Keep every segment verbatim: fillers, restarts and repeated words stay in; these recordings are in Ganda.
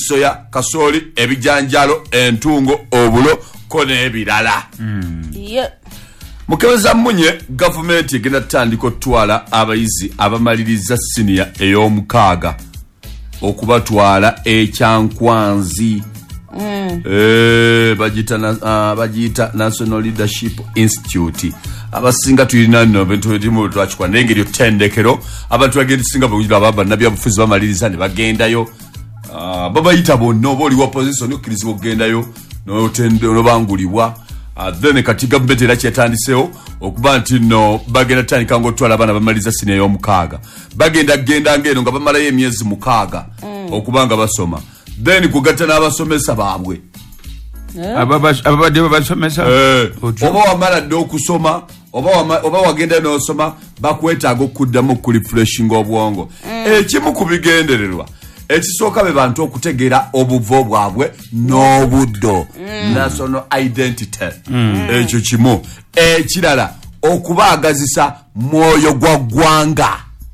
soya kasoli ebijanjalo entungo obulo ko n'ebirala. Mm. Yeah. Mukebeza munye government egenda tandiko twala abayizi abamaliriza senior ey'omukaaga okubatwala ekyankwanzi. Mm. Eh bagita na uh, bagita National Leadership Institute abasinga tulina no bintu edimu twachikwa nengeri otendekero abantu bagenda singa bujira baba nabya bufuzi bamaliriza ne bagendayo uh, baba yita bonno boli wa position okirizi ogendayo no tende no bangulibwa uh, then kati government era chetandiseo okuba nti no bagenda tandika ngo twala bana bamaliriza sine yo mukaaga bagenda genda ngeno nga bamalayo emyezi mukaaga mm. okubanga basoma then kugata n'abasomesa baabwe. Yeah. Ababa abade basomesa. Eh. Oba wamala do kusoma, oba oba wagenda no soma bakwetaaga okuddamu ku refreshing obwongo. Mm. Ekimu kubigendererwa. Ekisooka be bantu okutegeera obuvo bwabwe n'obuddo. Mm. National identity. Mm. Ekyo kimu. Ekirala okubaagazisa mwoyo gwa ggwanga.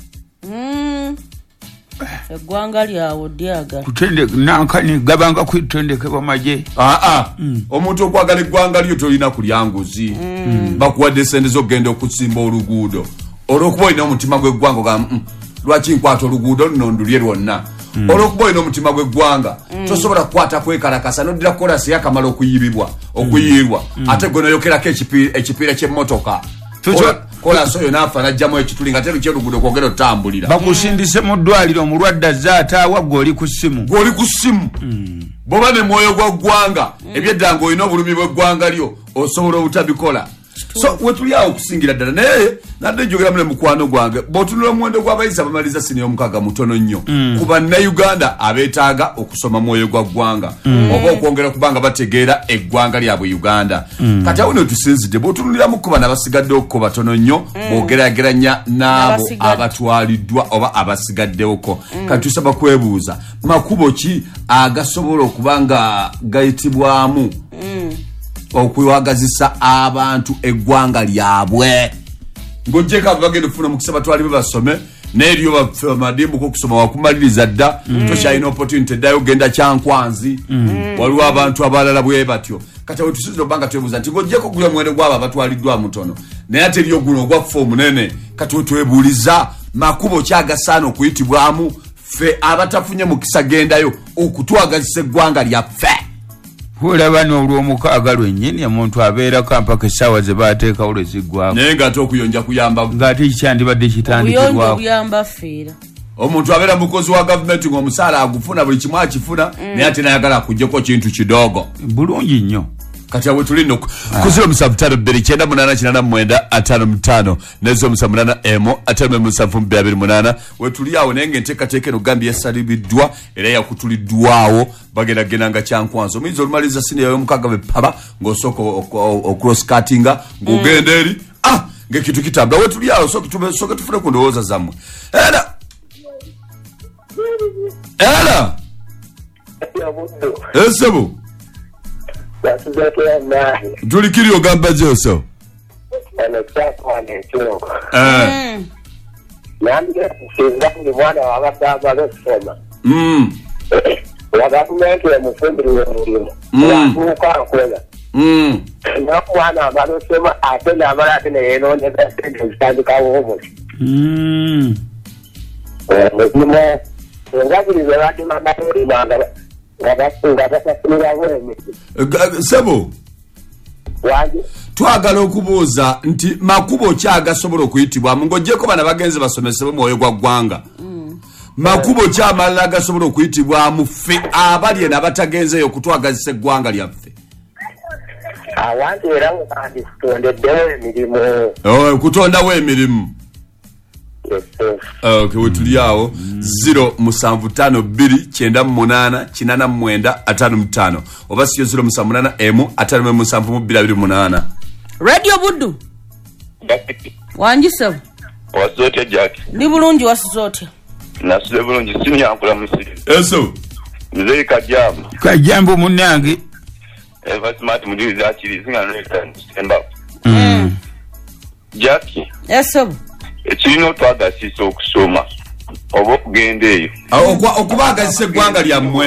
Mm. Egwanga lyawo dyaga kutende nankani gabanga kwitendeke bamaje ah ah mm. omuntu okwagala egwanga lyo tolina kulyanguzi mm. bakuwadde sente zogenda okusimba oluguudo olwokuba ina omutima gw'eggwanga ga mm, lwaki nkwata oluguudo luno ndulye lwonna mm. olwokuba ina omutima gw'eggwanga mm. tosobola kukwata kwekalakasa nodira kolasi yakamala okuyibibwa okuyirwa mm. ate gwe noyokerako ekipiira ekipiira ky'emmotoka kola soyo nafa najjamo ekitulinga tero kyerugudo kwogera otambulira bakusindise mu ddwaliro omulwadde zaata waggo oli ku ssimu goli ku ssimu mm. boba ne mwoyo gwa ggwanga mm. ebyeddango olina obulumi bw'eggwanga lyo osobola obutabikola so wetulyawo okusingira ddala naye nadde njogera mule mukwano gwange bw'otunula omuwendo gw'abayizi abamaliza sini y'omukaaga mutono nnyo mm. ku bannayuganda abeetaaga okusoma mwoyo gwa ggwanga mm. oba okwongera kubanga bategeera eggwanga lyabwe Uganda mm. kati awo ne tusinzidde bw'otunuliramu ku bano abasigadde okuko batono nnyo mm. bw'ogerageranya n'abo abatwaliddwa oba abasigaddewoko mm. kati tusaba kwebuuza makubo ki agasobola okuba nga gayitibwamu mm. okuwagazisa abantu eggwanga lyabwe ngojeka bagenda kufuna mukisa batwali basome neryo bafa madimbu ko kusoma wakumaliriza dda mm. toshine opportunity dayo genda kyankwanzi mm. waliwo abantu abalala bwe batyo kati wetusizo banga twebuza nti ngojeko kuya mwene gwaba batwaliddwa mutono naye ate lyo guno gwa form nene kati wetuebuliza makubo kyaga sana okuyitibwamu fe abatafunye mukisa gendayo okutwagazisa eggwanga lyaffe. Hulaba n'olw'omukaaga lwennyini omuntu abeera kampaka essaawa ze baateeka olwezigwako naye ng'ate okuyonja kuyamba ng'ate kikyandibadde kitandikibwako obuyonjo buyamba feera omuntu abeera mukozi wa gavumenti ng'omusaala agufuna buli kimu akifuna mm. naye ate nayagala akuggyeko kintu kidogo bulungi nnyo kati awe tulina kuzira omusanvu ttaano bbiri kyenda munaana kinaana mwenda ataano mutaano nezo omusanvu munaana emo ataano musanvu bbiri abiri munaana wetuli awo naye ng'enteekateeka eno gambye yasalibiddwa era yakutuliddwawo bagenda genda nga kyankwanzi omuyinza olumaliriza siniya y'omukaaga bepaba ng'osooka okrosscuttinga ng'ogenda eri ah ng'ekintu kitambula wetuli awo sooke tufune ku ndowooza zammwe era era esebo tulikiri ogamba joso ana chakwa ne choko eh nambye kusinga ndi mwana wabadde losoma mm wagavumenti emufumbiri w'emirimu watuuka nkola mm n'omwana abalosoma ate n'amala ate neyeenoonyeza sente ezitandikawo omuti mm muzimu engabirize badde mamalimanga nga basasulirawo emiti sebo wange twagala okubuuza nti makubo ki agasobola okuyitibwamu ng'oggyeko bana bagenze basomesebwe mwoyo gwa ggwanga mm. makubo ki amalala agasobola okuyitibwamu ffe abali eno abatagenzeeyo okutwagazisa eggwanga lyaffe awantu era kandi kutondeddewo emirimu oh, kutondawo emirimu okay wetuli awo zero musanvu ttaano bbiri kyenda munaana kinaana mwenda ataano mutaano oba siyo zero musanvu munaana emu ataano musanvu mu bbiri abiri munaana Radio Buddu wanjisebo wasote Jack ndi bulungi wasizote nasule bulungi sini yankula musiri eso nzeri kajambo kajambo munange eva smart mudizi akiri singa nreta stand up mm Jack eso ekirina otwagasisa okusoma oba okugenda eyo okubaagazisa eggwanga lyammwe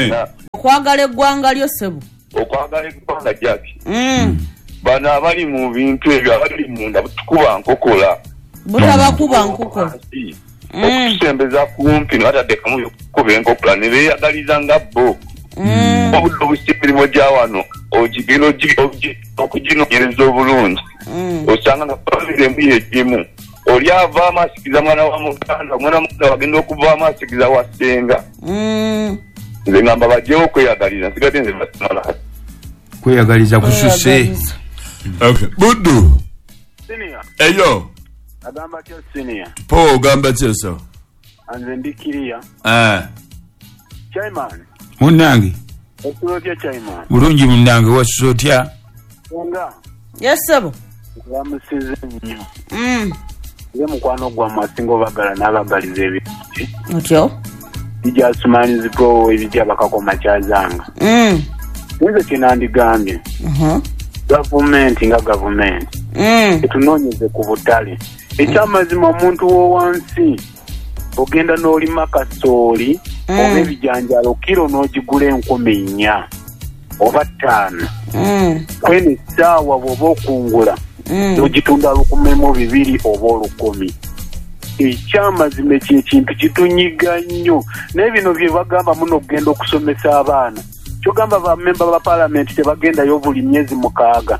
Okwagala eggwanga lyo ssebo. Okwagala eggwanga jaki. Mm. Bano abali mu bintu ebyo abali munda tukuba nkokola. Butabakuba nkokola. Okusembeza kumpi n'atadde kamu kuba enkokola ne beeyagaliza nga bo. Obudde obusibirimo gya wano ogigino okuginoonyereza obulungi. Osanga nga famire embu yegimu. Oli ava amasikiza mwana wa muganda omwana muganda wagenda okuva amasikiza wa ssenga. Nze ngamba bajjewo okweyagaliza nsigadde nze basinala. Kweyagaliza kususe. Okay. Buddu. Senior. Eyo. Agamba kyo senior. Po gamba kyeso. Anze ndikiria. Eh. Chairman. Munange. Okulotya chairman. Bulungi munange wasotya. Nga. Yes sebo. Yamusize nnyo. Mm. Ye mukwano gwa masingo bagala n'abagaliza ebintu. Otyo. Ija asumanizi pro ebijja bakakoma kyazanga. Mm. Nze kinandigambye. Mhm. Government nga government. Mm. Etunoonyeze ku butale. Ekyamazima omuntu w'owansi ogenda n'olima kasooli oba ebijanjalo kiro n'ogigula enkumi nnya oba ttaano. Kwene essaawa bw'oba okungula n'ogitunda lukumi mu bibiri oba olukumi. Ekyamazima ekyo ekintu kitunyiga nnyo naye bino bye bagamba muno okugenda okusomesa abaana kyogamba bamemba ba palamenti tebagendayo buli myezi mukaaga.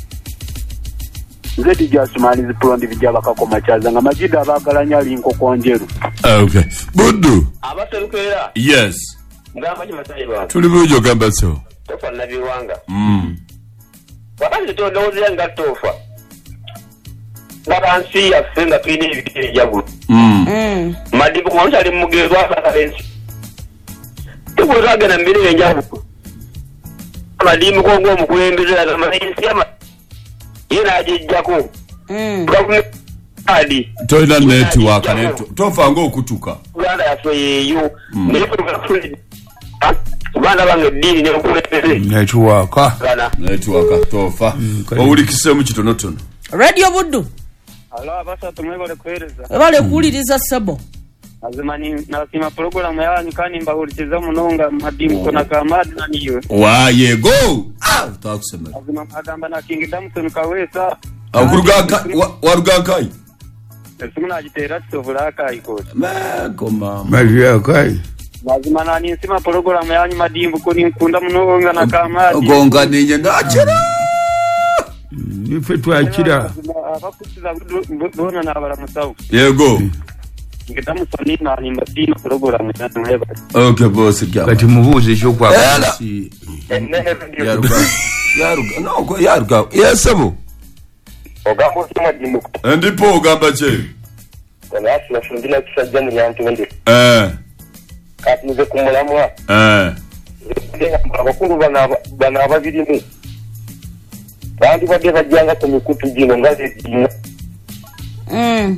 Nze tijasumanizi pulondi bijja bakakoma kyaza nga Majida abagalanya linkoko njeru. Okay. Buddu. Abaserukera. Yes. Ngamba kimasayi ba. Tuli bujo gamba so. Tofa na biwanga. Mm. Wakati to ndowozera nga tofa. Ngabansi ya fenga twine ibikiri jabu. Mm. Mm. Madibu kwa ali mugezwa akalensi. Tuko raga na mbili njabu. Madimu kwa ngo mukulembeza na malensi ama yena ajijjako. Mm. Adi. Toina network neto. Tofa ngo okutuka. Uganda yafe yeyo. Ndipo tukafuli. Bana bange dini ne okulembeze. Network. Gana. Network tofa. Owulikise mu kitonotono. Radio Buddu. Alo abasa tumwebale kwereza. Ebale kuwuliriza ssebo. Azimani nasima program yanyu kandi mbahurikiza munonga madimu kona kamadi na niyo. Waye go. Ah, utakusema. Azima agamba na King Damson kawesa. Akuruga waruga kai. Simuna agitera tsovula kai ko. Ma koma. Maria kai. Azima na nisima program yanyu madimu koni nkunda munonga na kamadi. Gonga ninye ndachira. Nife twakira. Abakusiza bona nabara musawu. Yego. Ngitamu sonina ni madino program yanyu heba. Okay boss kya. Kati mubuze cyo kwa kasi. Yaruga. Yaruga. No ko yaruga. Yesebo. Ogambo sima dimu. Ndipo ogamba che. Kana asina fundina kisajja mu yantu ndi. Eh. Kati nze kumulamwa. Eh. Abakulu bana bana ababirimu. Bandi badde bajjanga ku mikutu gino ngaze gino. Mm.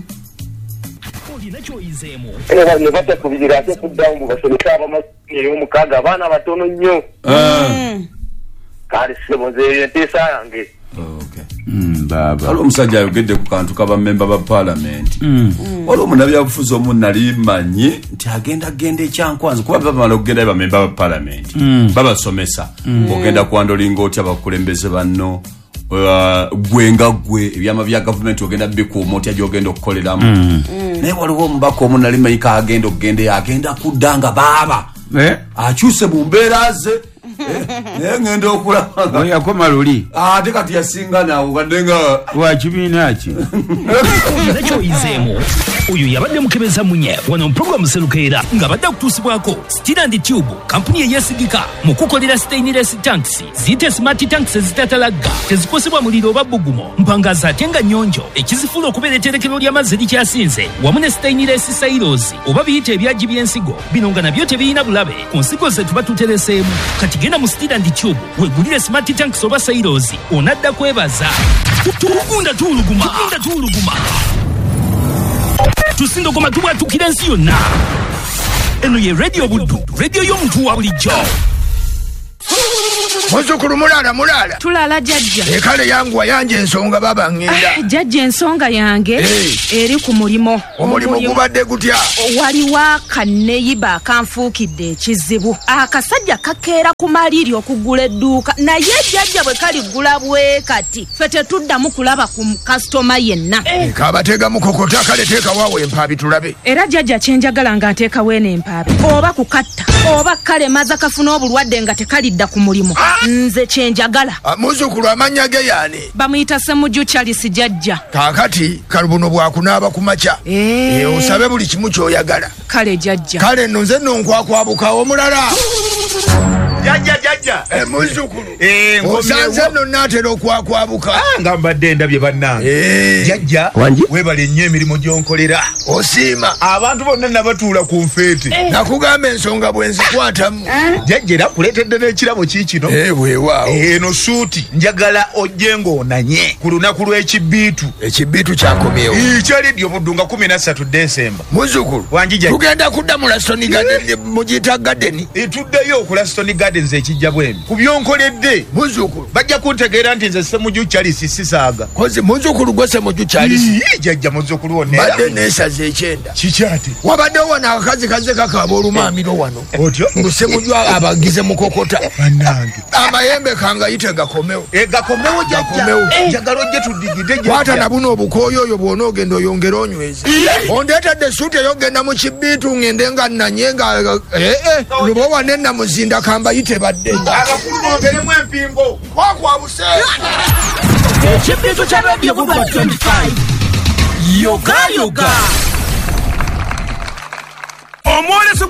Era ne bata kubira ate kuddamu basomesa abamasini y'omukaga abaana batono nnyo. Mm. Kale seboze entesa yange. Okay. Mm baba. Alo musajja ayogedde ku kantu kaba member ba parliament. Mm. Olo munabya bufuzi omunali manyi nti agenda genda ekyankwanza kuba bamala okugenda ba member ba parliament. Mm. Baba somesa. Mm. Ogenda kwandolinga otya bakulembeze banno. Uh, gwenga gwe ebyama bya government ogenda bikuuma otya gyogenda okukoleramu. Mm. Mm. Naye waliwo omubaka omunali mayika agenda okugenda agenda kuddanga baaba. Eh? Akyuse mu mbeera ze. Naye ngenda okulaba. Oya koma luli. Ah, ate kati yasinga nawe kaddenga. Wa kibiina ki. Nakyo izemo. Uyu yabadde mukebeza munye wano program Selukera nga badde kutusibwako Steel and Tube kampuni eyesigika mu kukolera stainless tanks zite smart tanks zitatalaga tezikosebwa muliro babugumo mpangaza tenga nyonjo ekizifula okubeera etterekero ly'amazzi likyasinze wamu ne stainless silos oba biyite ebyaji by'ensigo bino nga nabyo tebiyina bulabe ku nsigo ze tuba tutereseemu kati genda mu Steel and Tube wegulire smart tanks oba silos onadda kwebaza tugunda tuuluguma tugunda tuuluguma tusindo goma tuwa tukira nsi yonna eno ye Radio Buddu radio y'omuntu wa bulijjo. Muzukulu mulala mulala. Tulala jajja. Ekale yangu wayanje ensonga baba ngenda. Ah, jajja ensonga yange hey. eri ku mulimo. Omulimo gubadde gutya? Waliwo akanneyiba akanfuukidde ekizibu. Akasajja kakeera ku maliri okugula edduuka naye jajja bwe kaligula bwe kati ffe tetuddamu kulaba ku kasitoma yenna. Hey. Kabatega mukokota kale teeka waawe empaabi tulabe. Era jajja kyenjagala nga nteekawo eno empaabi oba kukatta oba kale maza kafuna obulwadde nga tekalidda ku mulimu. Ah. Nze kyenjagala. Ah, muzukulu amannya ge yaani? Bamuyita Ssemujju Charles jajja. Kaakati kalubuno bwakunaaba ku makya. Hey. E, osabe buli kimu ky'oyagala. Kale jajja. Kale nno nze nno nkwakwabuka omulala. Jajja jajja. E, muzukulu. Eh, osanze nno naatera okwakwabuka. Ah, nga mbadde ndabye bannange. Eh. Jajja weebale nnyo emirimu gy'onkolera. Osiima. Abantu bonna nabatuula ku nfeete. Eh. Nakugamba ensonga bwe nzikwatamu. Jajja era kuleetedde n'ekirabo kiikino. Eh, weewaawo. Eno suuti njagala ojje ng'onanye ku lunaku lw'ekibbiitu. Ekibbiitu kyakomyewo. Kyaliddi obuddu nga kumi na ssatu Desemba. Muzukulu. Wangi jajja. Tugenda kudda mu Laston Garden mugiyita Garden. Tuddeyo ku Laston Gardens ekijja bwemi. Ku byonkoledde. Muzukulu. Bajja kuntegeera nti nze Ssemujju Charles sisaaga. Kozi muzukulu gwe Ssemujju Charles. Jajja muzukulu wonna. Badde neesaza ekyenda. Kikyate. Wabaddewo wano akazi kaze kakaaba olumaamiro wano. Otyo. Ngu Ssemujju abagize mukokota. Bannange. Amayembe kangayite gakomewo. E gakomewo jajja. Gakomewo. Njagala ojje tuddigide jajja. Kwata na buno obukooyo oyo bw'onoogenda oyongera onyweze. Ondeetedde suuti eyogenda mu kibbiitu ngende nga nnanye nga eh eh lubo wane namuzinda kambayite badde. Abakulu bongeremu empingo. Kwakwabuse. Ekibbiitu kya Radio Buba twenty-five. Yoga yoga. Omwoleso